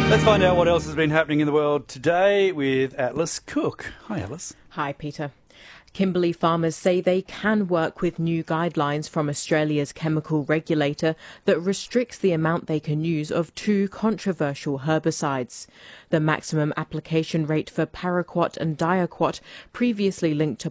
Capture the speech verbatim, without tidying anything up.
Let's find out what else has been happening in the world today with Atlas Cook. Hi, Atlas. Hi, Peter. Kimberley farmers say they can work with new guidelines from Australia's chemical regulator that restricts the amount they can use of two controversial herbicides. The maximum application rate for paraquat and diaquat, previously linked to